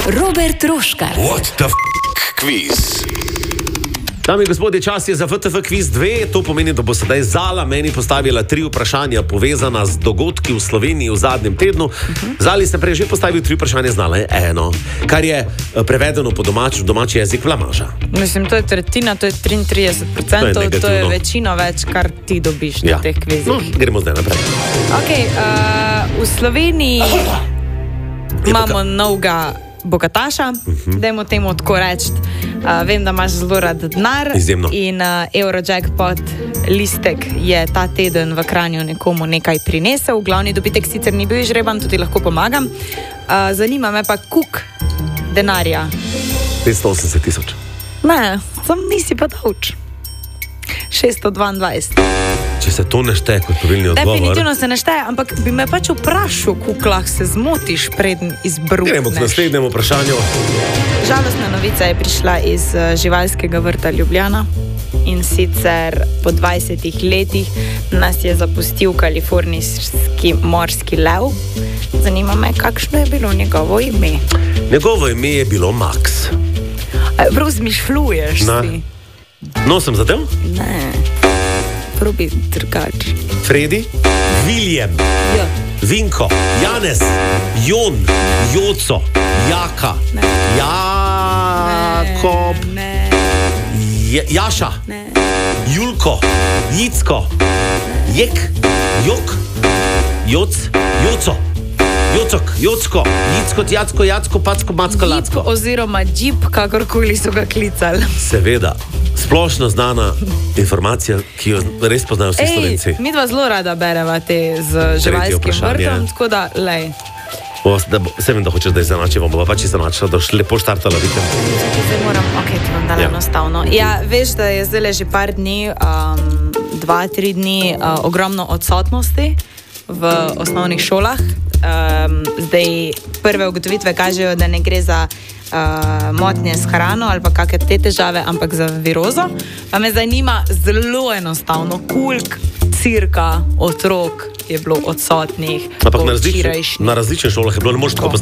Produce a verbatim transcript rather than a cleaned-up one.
Robert Roškar. What the f*** quiz? Dame in gospodje, čas je za V T F Quiz dve. To pomeni, da bo sedaj Zala meni postavila tri vprašanja povezana z dogodki v Sloveniji v zadnjem tednu. Uh-huh. Zali ste prej že postavili tri vprašanja, znala je eno, kar je prevedeno po domač, domači jezik vlamaža. Mislim, to je tretjina, to je triintrideset procent, to, to je večino več, kar ti dobiš ja. na teh kvizih. No, gremo zdaj naprej. Ok, uh, v Sloveniji imamo novega bogataša, uh-huh. dajmo temu tako reči. Uh, vem, da imaš zelo rad denar. Izjemno. In uh, Eurojackpot listek je ta teden v Kranju nekomu nekaj prinesel. Glavni dobitek sicer ni bil izžreban, tudi lahko pomagam. Uh, zanima me pa kuk denarja. petsto osemdeset tisoč. Ne, sam nisi pa davč. šeststo dvaindvajset. Če se to ne šteje kot pravilni odgovor. Definitivno se ne šteje, ampak bi me pač vprašal, kako lahko se zmotiš preden izbruhneš. Gremo k naslednjemu vprašanju. Žalostna novica je prišla iz živalskega vrta Ljubljana in sicer po dvajsetih letih nas je zapustil kalifornijski morski lev. Zanima me, kakšno je bilo njegovo ime. Njegovo ime je bilo Max. Prav zmišljuješ si. No, sem zadev? Ne. Probi drugač. Fredi, William, ja. Vinko, Janez, Jon, Joco, Jaka, ne. Jakob, ne. Je, Jaša, ne. Julko, Jicko, Jek, Jok, Joc, Joco, Jocok, Jocko, Jicko, Jacko, Jacko, Packo, Macko, Lacko. Jicko oziroma Džip, kakorkoli so ga klicali. Seveda. Splošno znana informacija, ki jo res poznajo vsi Ej, Slovenci. Mi dva zelo rada bereva te z živalskim vrtom, tako da, lej. O, da bo, se vem, da hočeš, da izenačimo, bo pa pač izenačila, da boš lepo štartala vikend. Zdaj moram, ok, ti vam dala ja. enostavno. Ja, veš, da je zdaj že par dni, um, dva, tri dni, uh, ogromno odsotnosti v osnovnih šolah. Um, zdaj prve ugotovitve kažejo, da ne gre za uh, motnje s hrano ali pa kakšne te težave, ampak za virozo. Pa me zanima zelo enostavno, koliko cirka otrok je bilo odsotnih. Ampak na različnih različne šolah je bilo, ne moreš tako poznati.